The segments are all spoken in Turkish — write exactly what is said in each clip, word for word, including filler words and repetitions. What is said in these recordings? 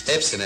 Hepsine.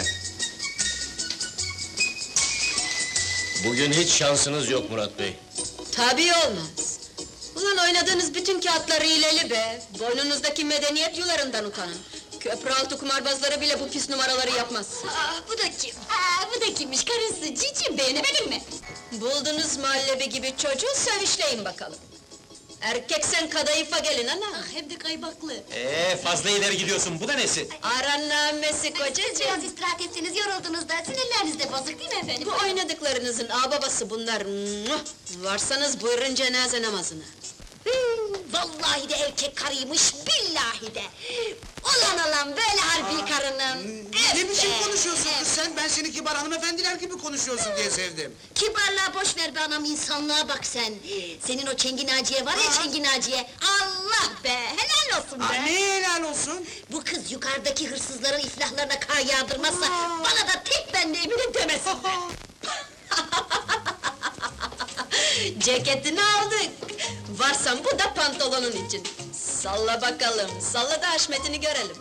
Bugün hiç şansınız yok Murat Bey. Tabii olmaz. Ulan oynadığınız bütün kağıtlar hileli be! Boynunuzdaki medeniyet yularından utanın. Köprü altı kumarbazları bile bu pis numaraları yapmaz. Aa, bu da kim? Aa, bu da kimmiş? Karısı Cici, beğenemedin mi? Buldunuz mahallebi gibi çocuğu, sevişleyin bakalım. Erkeksen kadayıfa gelin ana! Ah, hem de kaybaklı. Ee, fazla ileri gidiyorsun, bu da nesi? Arannamesi Siz biraz kocacığım! istirahat etseniz yoruldunuz da, sinirleriniz de bozuk değil mi efendim? Bu oynadıklarınızın ağababası bunlar! Muah! Varsanız buyurun cenaze namazına! Hmm, vallahi de erkek karıymış, billahi de! Ulan ulan, böyle harbi karının! Ne biçim Öf be! konuşuyorsun kız sen? Ben seni kibar hanımefendiler gibi konuşuyorsun diye sevdim. Kibarlığa boş ver be anam, insanlığa bak sen! Senin o Çengin Naciye var ya, Aa! Çengin Naciye! Allah be, helal olsun Aa, be! ne helal olsun? Bu kız yukarıdaki hırsızların iflahlarına kar yağdırmazsa, bana da tek ben de eminim demesin be! Ceketini aldık! Varsan bu da pantolonun için! Salla bakalım, salla da haşmetini görelim!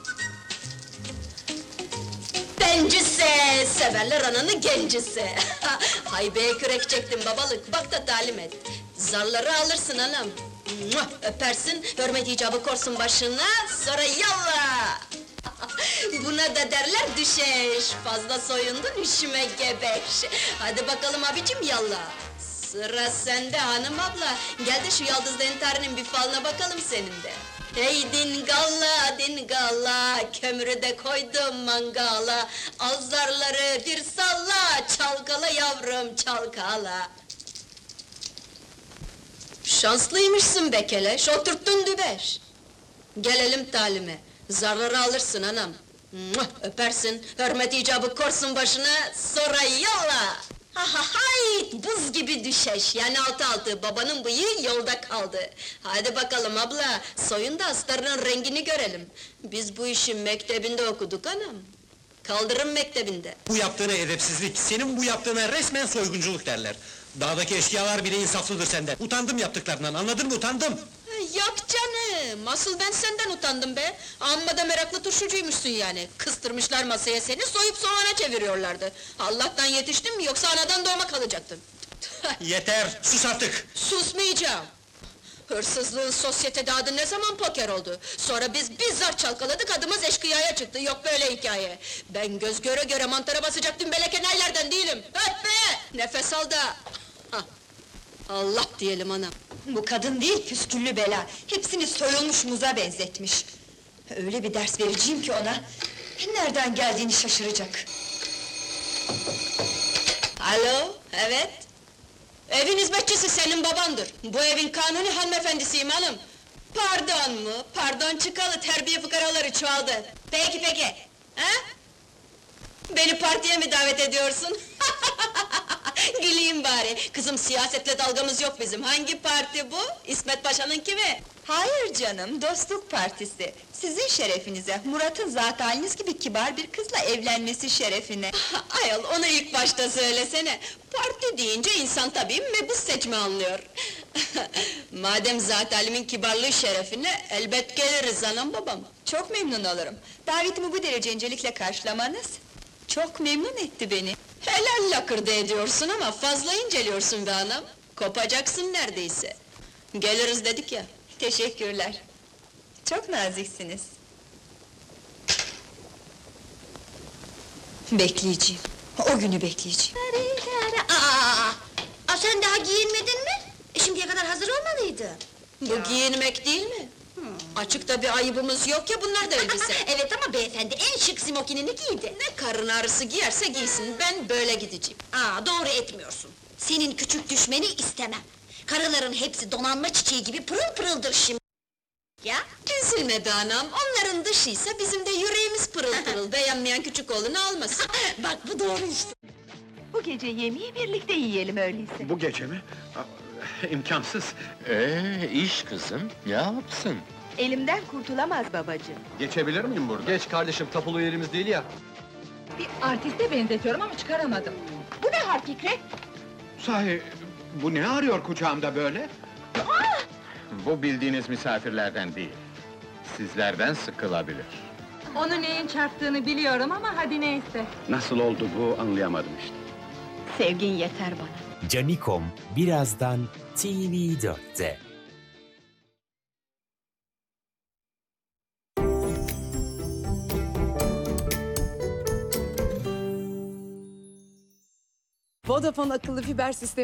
Bencise, severler ananı gencise! Haybeye kürek çektim babalık, bak da talim et! Zarları alırsın anam! Muah! Öpersin, hürmet icabı korsun başına, sonra yallah! Buna da derler düşeş! Fazla soyundun, üşüme gebeş! Hadi bakalım abicim yallah! Sıra sende hanım abla! Gel de şu yaldızlı entarinin bir falına bakalım senin de! Hey dingalla, dingalla, kömürü de koydum mangala! Al zarları bir salla, çalkala yavrum çalkala! Şanslıymışsın be keleş, oturttun dübeş! Gelelim talime, zarları alırsın anam! Muah! Öpersin, hürmet icabı korsun başına, sonra yallah! Ha ha hay! Buz gibi düşeş, yani altı altı, babanın bıyığı yolda kaldı! Hadi bakalım abla, soyun da astarının rengini görelim! Biz bu işi mektebinde okuduk anam! Kaldırım mektebinde! Bu yaptığına edepsizlik, senin bu yaptığına resmen soygunculuk derler. Dağdaki eşkıyalar bile insaflıdır senden. Utandım yaptıklarından, anladın mı? Utandım! Yok canım! Asıl ben senden utandım be! Amma da meraklı turşucuymuşsun yani! Kıstırmışlar masaya seni, soyup soğana çeviriyorlardı! Allah'tan yetiştin mi, yoksa anadan doğma kalacaktın! Yeter, sus artık! Susmayacağım! Hırsızlığın sosyetede adı ne zaman poker oldu? Sonra biz bizzat çalkaladık, adımız eşkıyaya çıktı, yok böyle hikaye! Ben göz göre göre mantara basacaktım, belekenaylardan değilim! Öp be! Nefes al da! Hah! Allah diyelim anam! Bu kadın değil, püsküllü bela! Hepsini soyulmuş muza benzetmiş! Öyle bir ders vereceğim ki ona, nereden geldiğini şaşıracak! Alo, evet? Evin hizmetçisi senin babandır! Bu evin kanuni hanımefendisiyim hanım! Pardon mu? Pardon çıkalı, terbiye fıkaraları çoğaldı! Peki peki! Ha? Beni partiye mi davet ediyorsun? Güleyim bari! Kızım, siyasetle dalgamız yok bizim, hangi parti bu? İsmet Paşa'nınki mi? Hayır canım, dostluk partisi! Sizin şerefinize, Murat'ın zat haliniz gibi kibar bir kızla evlenmesi şerefine! Ayol, onu ilk başta söylesene! Parti deyince insan tabii mebus seçme anlıyor! Madem zat halimin kibarlığı şerefine, elbet geliriz anam babam! Çok memnun olurum! Davetimi bu derece incelikle karşılamanız, çok memnun etti beni! Helal lakırdı ediyorsun ama fazla inceliyorsun be anam! Kopacaksın neredeyse! Geliriz dedik ya! Teşekkürler! Çok naziksiniz! Bekleyeceğim, o günü bekleyeceğim! Aa, aa, sen daha giyinmedin mi? E, şimdiye kadar hazır olmalıydı. Bu giyinmek değil mi? Açıkta bir ayıbımız yok ya, bunlar da elbise! Evet ama beyefendi en şık smokinini giydi. Ne karın ağrısı giyerse giysin, ben böyle gideceğim! Aa, doğru etmiyorsun. Senin küçük düşmeni istemem. Karıların hepsi donanma çiçeği gibi pırıl pırıldır şimdi. Ya? Üzülme be anam, onların dışıysa bizim de yüreğimiz pırıl pırıl, beğenmeyen küçük oğlunu almasın! Bak bu doğru işte. Bu gece yemeği birlikte yiyelim öyleyse! Bu gece mi? Aa, İmkansız. Ee, iş kızım, ne yapsın? Elimden kurtulamaz babacığım! Geçebilir miyim burada? Geç kardeşim, tapulu yerimiz değil ya! Bir artiste benzetiyorum ama çıkaramadım! Bu ne harf Fikret? Sahi, bu ne arıyor kucağımda böyle? Bu bildiğiniz misafirlerden değil. Sizlerden sıkılabilir. Onu neyin çarptığını biliyorum ama hadi neyse. Nasıl oldu bu anlayamadım işte. Sevgin yeter bana. Canikom birazdan T V dörtte. Vodafone akıllı fiber sistemi